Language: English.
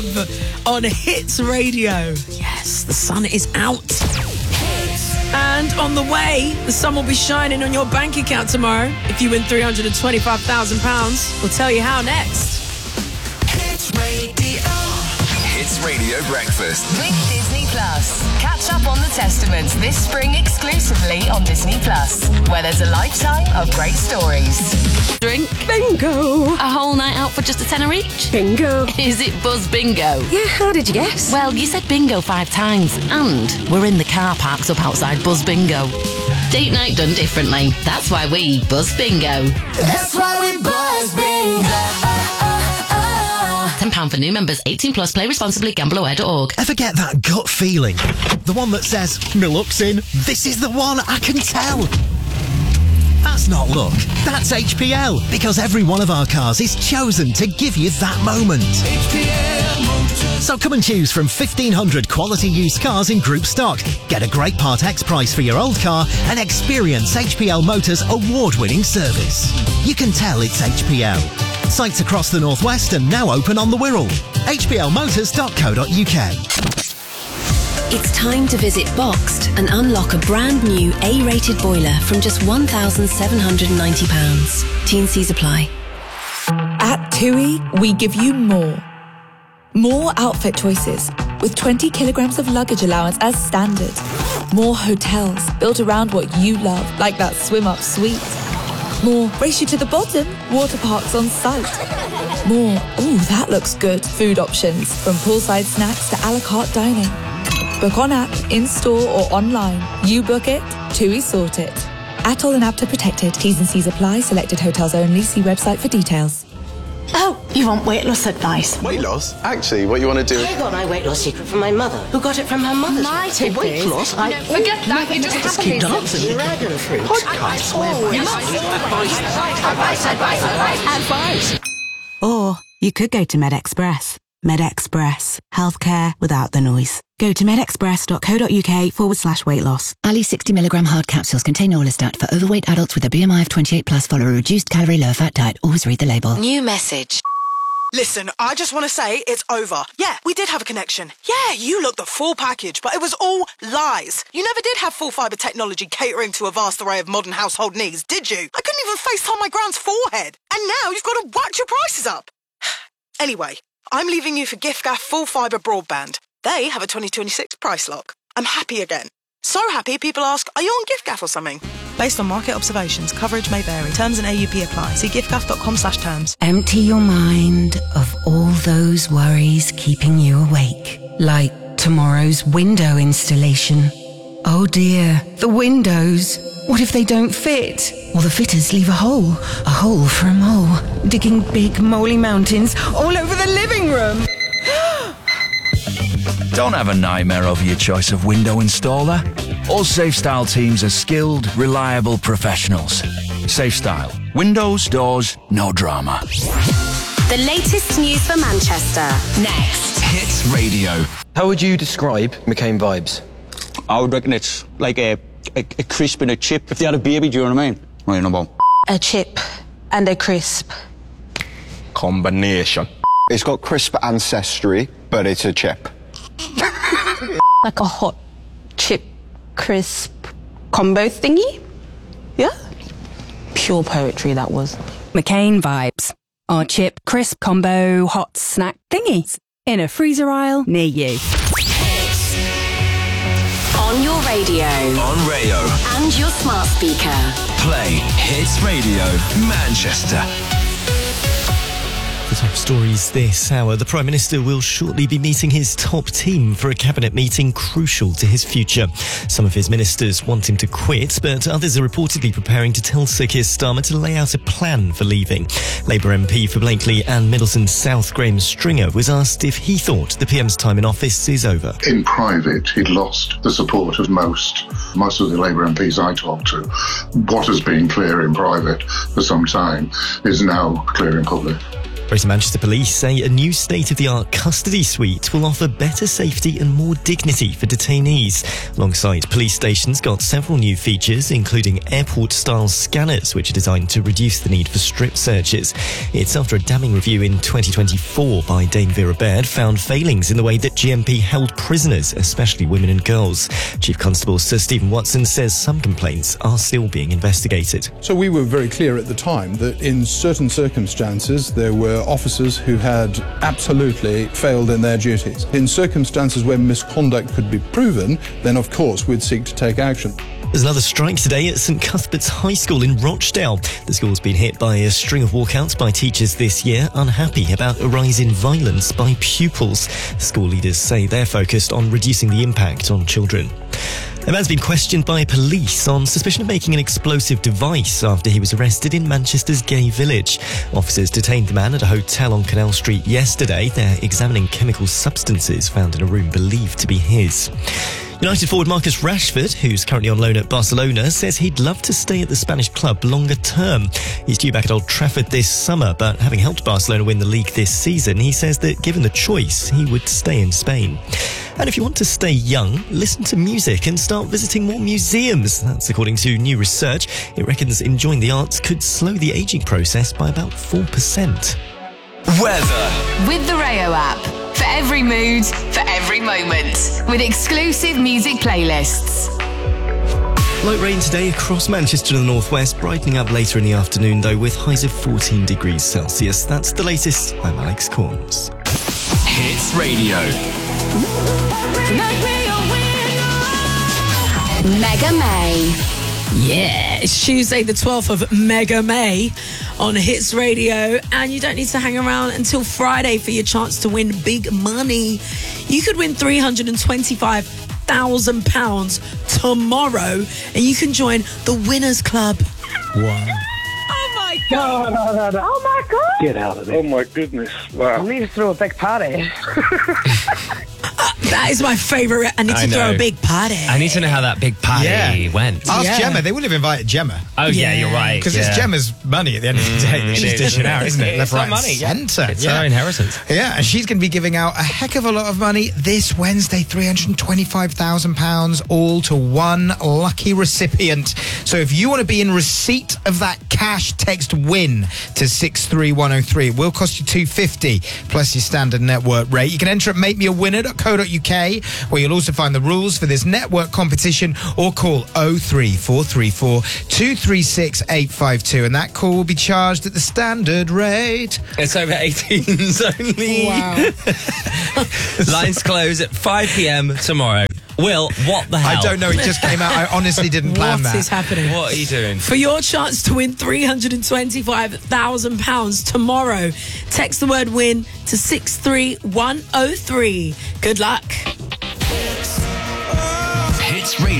love on Hits Radio. Yes, the sun is out. And on the way, the sun will be shining on your bank account tomorrow. If you win £325,000, we'll tell you how next. Hits Radio. Hits Radio Breakfast With Disney Plus. Catch up on the Testaments this spring exclusively on Disney Plus, where there's a lifetime of great stories. Drink. Bingo. A whole night out for just a tenner each? Bingo. Is it Buzz Bingo? Yeah, how did you guess? Well, you said bingo 5 times, and we're in the car parks up outside Buzz Bingo. Date night done differently. That's why we Buzz Bingo. That's why we Buzz Bingo. £10 for new members, 18 plus, play responsibly, gambleaware.org. Ever get that gut feeling? The one that says, "My luck's in, this is the one, I can tell." That's not luck, that's HPL, because every one of our cars is chosen to give you that moment. So come and choose from 1,500 quality used cars in group stock. Get a great Part X price for your old car and experience HPL Motors' award-winning service. You can tell it's HPL. Sites across the Northwest and now open on the Wirral. hplmotors.co.uk. It's time to visit Boxed and unlock a brand new A-rated boiler from just £1,790. T&Cs apply. At TUI, we give you more. More outfit choices, with 20 kilograms of luggage allowance as standard. More hotels built around what you love, like that swim-up suite. More race you to the bottom, water parks on site. More, ooh, that looks good, food options, from poolside snacks to a la carte dining. Book on app, in-store or online. You book it, TUI sort it. ATOL and APTA protected. T's and C's apply. Selected hotels only. See website for details. Oh, you want weight loss advice? Weight loss? Actually, what you want to do... I got my weight loss secret from my mother, who got it from her mother's. My tip weight is... loss? No, forget that. You just keep dancing. Dragon fruit. Podcast. Advice. Or you could go to MedExpress. MedExpress. Healthcare without the noise. Go to medexpress.co.uk/weight loss. Ali 60mg hard capsules contain Orlistat for overweight adults with a BMI of 28 plus. Follow a reduced calorie, low fat diet. Always read the label. New message. Listen, I just want to say it's over. Yeah, we did have a connection. Yeah, you looked the full package, but it was all lies. You never did have full fibre technology catering to a vast array of modern household needs, did you? I couldn't even FaceTime my grand's forehead. And now you've got to whack your prices up. Anyway, I'm leaving you for giffgaff full fibre broadband. They have a 2026 price lock. I'm happy again. So happy people ask, are you on giffgaff or something? Based on market observations, coverage may vary. Terms and AUP apply. See giffgaff.com/terms. Empty your mind of all those worries keeping you awake. Like tomorrow's window installation. Oh dear, the windows. What if they don't fit? Or the fitters leave a hole for a mole, digging big moly mountains all over the living room. Don't have a nightmare over your choice of window installer. All SafeStyle teams are skilled, reliable professionals. SafeStyle. Windows, doors, no drama. The latest news for Manchester. Next. Hits Radio. How would you describe McCain vibes? I would reckon it's like a crisp and a chip. If they had a baby, do you know what I mean? Right, no more. A chip and a crisp. Combination. It's got crisp ancestry, but it's a chip. Like a hot chip crisp combo thingy? Yeah? Pure poetry, that was. McCain vibes. Our chip crisp combo hot snack thingy. In a freezer aisle near you. On your radio. On Rayo. And your smart speaker. Play Hits Radio Manchester. The top stories this hour. The Prime Minister will shortly be meeting his top team for a cabinet meeting crucial to his future. Some of his ministers want him to quit, but others are reportedly preparing to tell Sir Keir Starmer to lay out a plan for leaving. Labour MP for Blakely and Middleton South, Graham Stringer, was asked if he thought the PM's time in office is over. In private, he'd lost the support of most of the Labour MPs I talked to. What has been clear in private for some time is now clear in public. Greater Manchester Police say a new state-of-the-art custody suite will offer better safety and more dignity for detainees. Alongside police stations got several new features, including airport-style scanners, which are designed to reduce the need for strip searches. It's after a damning review in 2024 by Dame Vera Baird found failings in the way that GMP held prisoners, especially women and girls. Chief Constable Sir Stephen Watson says some complaints are still being investigated. So we were very clear at the time that in certain circumstances there were officers who had absolutely failed in their duties. In circumstances where misconduct could be proven, then of course we'd seek to take action. There's another strike today at St Cuthbert's High School in Rochdale. The school's been hit by a string of walkouts by teachers this year, unhappy about a rise in violence by pupils. School leaders say they're focused on reducing the impact on children. A man's been questioned by police on suspicion of making an explosive device after he was arrested in Manchester's Gay Village. Officers detained the man at a hotel on Canal Street yesterday. They're examining chemical substances found in a room believed to be his. United forward Marcus Rashford, who's currently on loan at Barcelona, says he'd love to stay at the Spanish club longer term. He's due back at Old Trafford this summer, but having helped Barcelona win the league this season, he says that given the choice, he would stay in Spain. And if you want to stay young, listen to music and start visiting more museums. That's according to new research. It reckons enjoying the arts could slow the ageing process by about 4%. Weather. With the Rayo app. For every mood, for every moment. With exclusive music playlists. Light rain today across Manchester and the northwest, brightening up later in the afternoon though with highs of 14 degrees Celsius. That's the latest. I'm Alex Corns. Hits Radio. Mega May. Yeah, it's Tuesday the 12th of Mega May on Hits Radio, and you don't need to hang around until Friday for your chance to win big money. You could win £325,000 tomorrow, and you can join the Winners Club. Wow. Oh my God. No. Oh my God. Get out of there. Oh my goodness. Wow. We need to throw a big party. That is my favourite. I need to throw a big party. I need to know how that big party went. Ask Gemma. They would have invited Gemma. Oh, yeah, you're right. Because it's Gemma's money at the end of the day that she's dishing out, isn't it? It's Left, her right, money. centre. It's her inheritance. Yeah, and she's going to be giving out a heck of a lot of money this Wednesday, £325,000, all to one lucky recipient. So if you want to be in receipt of that cash, text WIN to 63103. It will cost you $2.50 plus your standard network rate. You can enter at makemeawinner.co.uk, where you'll also find the rules for this network competition, or call 03434 236 852, and that call will be charged at the standard rate. It's over 18s only. Wow. Lines close at 5 p.m. tomorrow. Will, what the hell? I don't know. It just came out. I honestly didn't plan that. What is happening? What are you doing? For your chance to win £325,000 tomorrow, text the word WIN to 63103. Good luck. Hits Radio.